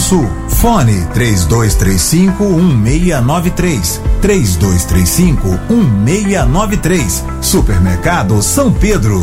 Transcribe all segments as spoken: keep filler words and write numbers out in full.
Sul. Fone três dois três cinco, um seis nove três. três dois três cinco, um seis nove três. Supermercado São Pedro.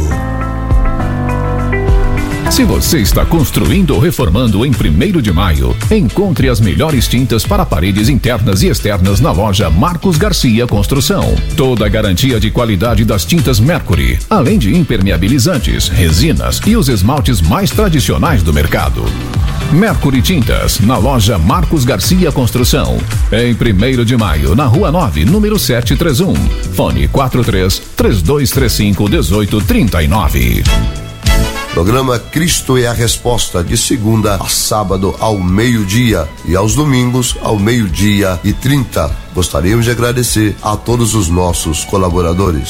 Se você está construindo ou reformando em primeiro de maio, encontre as melhores tintas para paredes internas e externas na loja Marcos Garcia Construção. Toda a garantia de qualidade das tintas Mercury, além de impermeabilizantes, resinas e os esmaltes mais tradicionais do mercado. Mercury Tintas, na loja Marcos Garcia Construção. Em primeiro de maio, na Rua nove, número setecentos e trinta e um. Fone quatro três, três dois três cinco, um oito três nove. Programa Cristo é a Resposta, de segunda a sábado ao meio-dia e aos domingos ao meio-dia e trinta. Gostaríamos de agradecer a todos os nossos colaboradores.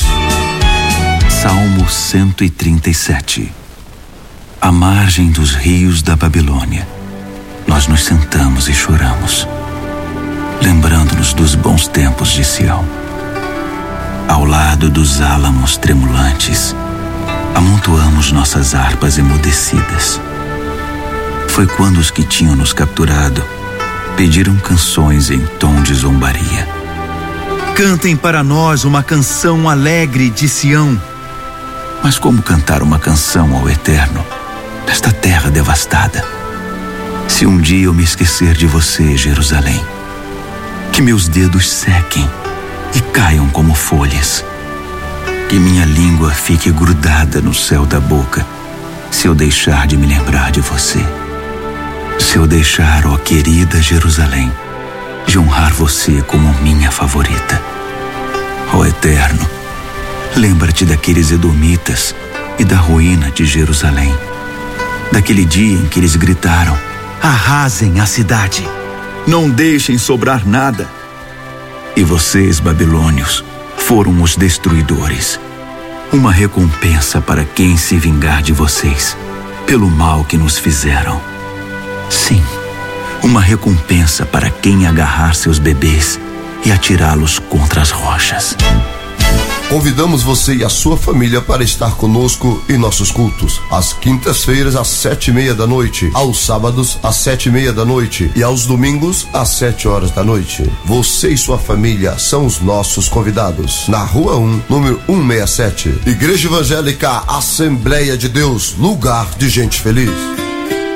Salmo cento e trinta e sete. À margem dos rios da Babilônia, nós nos sentamos e choramos, lembrando-nos dos bons tempos de Sião. Ao lado dos álamos tremulantes, amontoamos nossas harpas emudecidas. Foi quando os que tinham nos capturado pediram canções em tom de zombaria. Cantem para nós uma canção alegre de Sião. Mas como cantar uma canção ao Eterno nesta terra devastada? Se um dia eu me esquecer de você, Jerusalém, que meus dedos sequem e caiam como folhas. Que minha língua fique grudada no céu da boca, se eu deixar de me lembrar de você. Se eu deixar, ó querida Jerusalém, de honrar você como minha favorita. Ó Eterno, lembra-te daqueles edomitas e da ruína de Jerusalém. Daquele dia em que eles gritaram: arrasem a cidade, não deixem sobrar nada. E vocês, babilônios, foram os destruidores. Uma recompensa para quem se vingar de vocês pelo mal que nos fizeram. Sim, uma recompensa para quem agarrar seus bebês e atirá-los contra as rochas. Convidamos você e a sua família para estar conosco em nossos cultos. Às quintas-feiras, às sete e meia da noite. Aos sábados, às sete e meia da noite. E aos domingos, às sete horas da noite. Você e sua família são os nossos convidados. Na Rua um, número cento e sessenta e sete. Igreja Evangélica Assembleia de Deus, lugar de gente feliz.